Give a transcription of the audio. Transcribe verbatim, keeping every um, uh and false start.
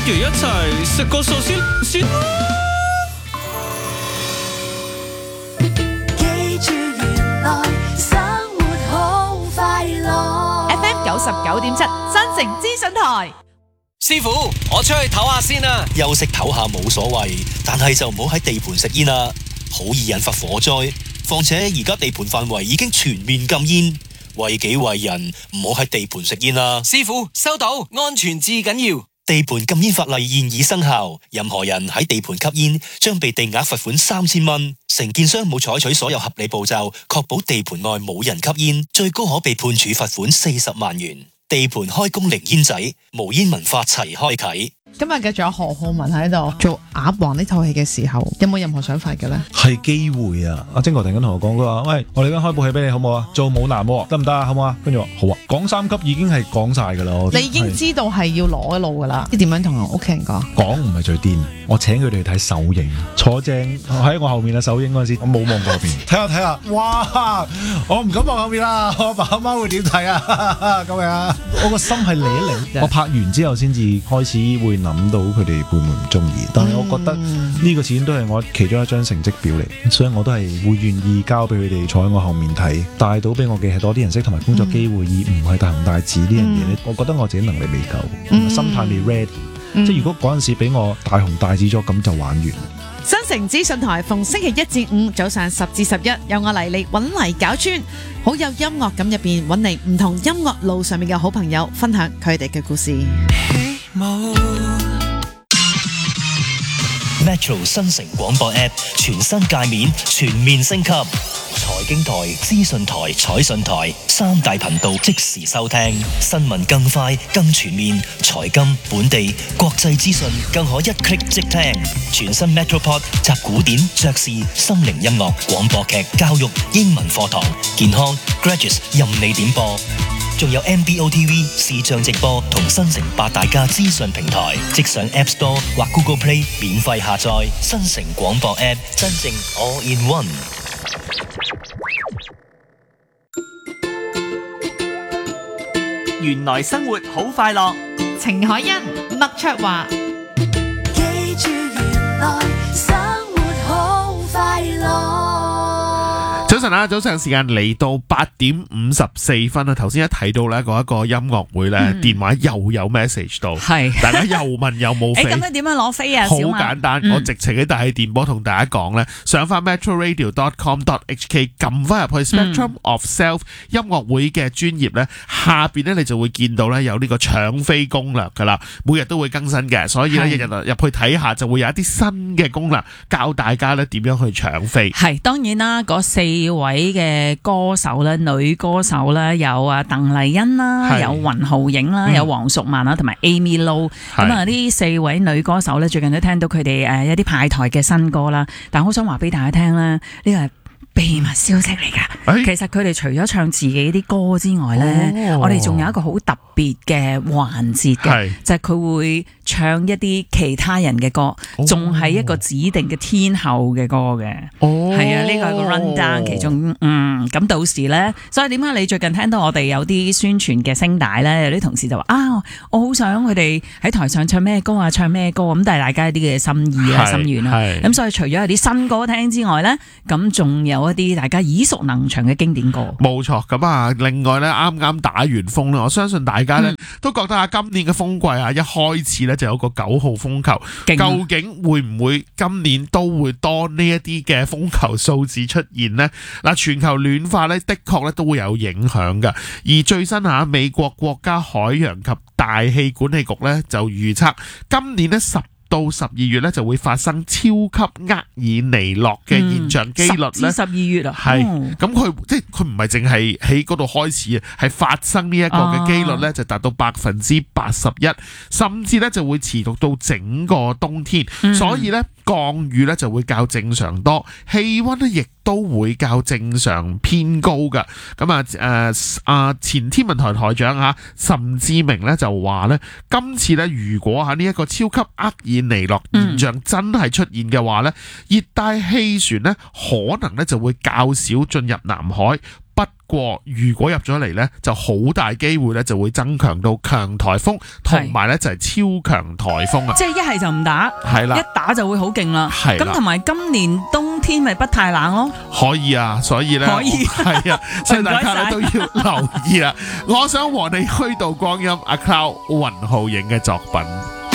如一齊食個壽司先啦。 記住原來生活好快樂。 F M 九十九點七新城資訊台。 師傅，我出去唞下先啦。 休息唞下冇所謂，但係就唔好喺地盤食煙啦，好易引發火災。況且而家地盤範圍已經全面禁煙，為己為人，唔好喺地盤食煙啦。 師傅，收到，安全至緊要。 地盤禁煙法例現已生效，任何人喺地盤吸煙將被定額罰款三千蚊。承建商冇採取所有合理步驟，確保地盤外冇人吸煙，最高可被判處罰款四十萬元。地盤開工零煙仔，無煙文化齊開啟。 今日嘅仲有何浩文喺度做鴨王呢套戲嘅時候，有冇任何想法嘅咧？ 係機會啊！阿晶哥突然間同我講，佢話：喂，我哋而家開部戲俾你，好唔好啊？做武男得唔得啊？好唔好啊？跟住話好啊。講三級已經係講晒㗎啦。 你已經知道係要攞路㗎啦。你點樣同屋企人講？ 講唔係最癲，我請佢哋去睇首映，坐正喺我後面啊！首映嗰陣時，我冇望過後邊，睇下睇下，哇！我唔敢望後面啦，我阿爸阿媽會點睇啊？咁樣，我個心係嚟一嚟。我拍完之後先至開始會諗到佢哋會唔會唔中意，但係我覺得呢個始終都係我其中一張成績表嚟，所以我都係會願意交俾佢哋坐喺我後面睇，帶到俾我嘅係多啲人識同埋工作機會，而唔係大紅大紫呢樣嘢咧。我覺得我自己能力未夠，嗯、心態未 ready，嗯、即係如果嗰陣時俾我大紅大紫咗，咁就玩完。 新城資訊台逢星期一至五早上十至十一，有我黎莉揾泥搞村，好有音樂感入邊揾嚟唔同音樂路上面嘅好朋友分享佢哋嘅故事。 Metro 新城廣播 App 全新界面全面升級，財經台、資訊台、彩訊台三大頻道即時收聽，新聞更快更全面，財金、本地、國際資訊更可一 click 即聽。全新 Metropod 集古典、爵士、心靈音樂、廣播劇、教育、英文課堂、健康、Graduates 任你點播。仲有 M B O T V 視像直播同新城八大家資訊平台，即上 App Store 或 Google Play 免費下載新城廣播 App， 真正 All in One。 原來生活好快樂。 程海欣、麥卓華。 記住原來生活好快樂。 早晨啊，早上時間嚟到八點五十四分啊！頭先一睇到咧嗰一個音樂會咧，嗯、電話又有 message 到，係大家又問有冇飛？ 咁你點樣攞飛啊？ 好簡單，嗯、我直情喺大氣電波同大家講咧，上翻 metro radio dot com dot h k 撳翻入去 Spectrum of Self 音樂會嘅專頁咧，下邊咧你就會見到咧有呢個搶飛攻略噶啦，每日都會更新嘅，所以咧日日入去睇下就會有一啲新嘅攻略教大家咧點樣去搶飛。 係當然啦，嗰四位嘅歌手咧，女歌手咧有啊鄧麗欣啦，有雲浩影啦，有黃淑曼啦，同埋 Amy Lo。咁啊呢四位女歌手咧，最近都聽到佢哋誒一啲派台嘅新歌啦。但係好想話俾大家聽咧，呢個係秘密消息嚟噶。欸、其實佢哋除咗唱自己啲歌之外咧，哦、我哋仲有一個好特別嘅環節嘅，就係佢會唱一啲其他人嘅歌，仲係、哦、一個指定嘅天后嘅歌嘅。哦，係啊，呢、這個係個 rundown 其中，嗯，咁到時咧，所以點解你最近聽到我哋有啲宣傳嘅聲帶咧，有啲同事就話啊，我好想佢哋喺台上唱咩歌啊，唱咩歌咁，但係大家啲嘅心意啊、心願啦。咁所以除咗有啲新歌聽之外咧，咁仲有一啲大家耳熟能詳嘅經典歌。冇錯，咁啊，另外咧，啱啱打完風咧，我相信大家咧、嗯、都覺得啊，今年嘅風季啊，一開始咧就有個九號風球，究竟會唔會今年都會多呢一啲嘅風球數字出現呢？嗱，全球暖化咧的確咧都會有影響㗎，而最新下美國國家海洋及大氣管理局咧就預測今年咧十到十二月咧就會發生超級厄爾尼諾嘅現象機率咧，十至十二月啊，係咁佢即係佢唔係淨係喺嗰度開始啊，係發生呢一個嘅機率咧就達到百分之八十一，甚至咧就會持續到整個冬天，嗯、所以咧降雨咧就會較正常多，氣溫咧亦都會較正常偏高噶。咁啊誒啊前天文台台長啊岑志明咧就話咧，今次咧如果喺呢一個超級厄爾尼諾現象真係出現嘅話咧，熱帶氣旋咧可能咧就會較少進入南海。不過如果入咗嚟呢，就好大機會呢就會增強到強颱風，同埋呢就係超強颱風啊！ 即係一係就唔打， 係啦， 一打就會好勁啦。 係啦， 咁同埋今年冬天咪不太冷咯。 可以啊，所以呢， 可以係啊，所以大家呢都要留意啊！我想和你虛度光陰，阿 Cloud 雲浩影嘅作品。